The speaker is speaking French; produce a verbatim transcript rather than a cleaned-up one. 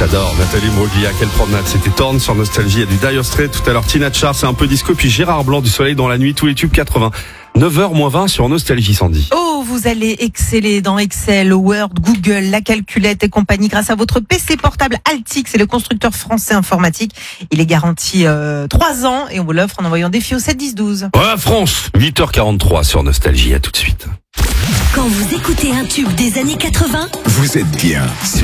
J'adore Nathalie Imbruglia, quelle promenade. C'était Torn sur Nostalgie, il y a du Dire Straits tout à l'heure, Tina Charles, c'est un peu disco, puis Gérard Blanc du Soleil dans la nuit, tous les tubes quatre-vingts. neuf heures moins vingt sur Nostalgie, Sandy. Oh, vous allez exceller dans Excel, Word, Google, la calculette et compagnie grâce à votre P C portable Altix. C'est le constructeur français informatique. Il est garanti euh, trois ans et on vous l'offre en envoyant défi au sept dix douze. Ouais, France, huit heures quarante-trois sur Nostalgie, à tout de suite. Quand vous écoutez un tube des années quatre-vingts, Vous êtes bien sur